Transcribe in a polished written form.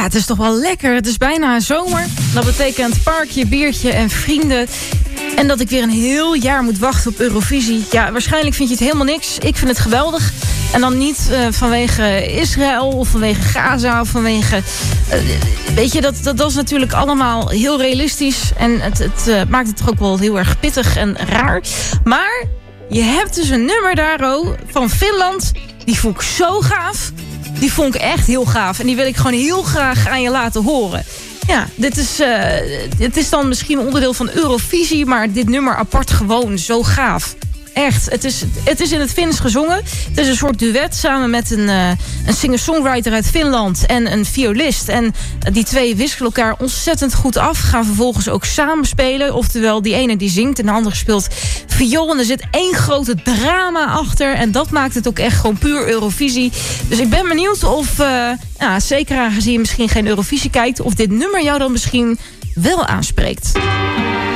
het is toch wel lekker. Het is bijna zomer. Dat betekent parkje, biertje en vrienden. En dat ik weer een heel jaar moet wachten op Eurovisie. Ja, waarschijnlijk vind je het helemaal niks. Ik vind het geweldig. En dan niet vanwege Israël of vanwege Gaza of vanwege... weet je, dat is natuurlijk allemaal heel realistisch. En het maakt het toch ook wel heel erg pittig en raar. Maar je hebt dus een nummer daar van Finland. Die vond ik zo gaaf. Die vond ik echt heel gaaf. En die wil ik gewoon heel graag aan je laten horen. Ja, dit is dan misschien onderdeel van Eurovisie, maar dit nummer apart gewoon zo gaaf. Echt, het is in het Fins gezongen. Het is een soort duet samen met een singer-songwriter uit Finland en een violist. En die twee wisselen elkaar ontzettend goed af. Gaan vervolgens ook samen spelen. Oftewel, die ene die zingt en de andere speelt viool. En er zit één grote drama achter. En dat maakt het ook echt gewoon puur Eurovisie. Dus ik ben benieuwd of, zeker aangezien je misschien geen Eurovisie kijkt, of dit nummer jou dan misschien wel aanspreekt.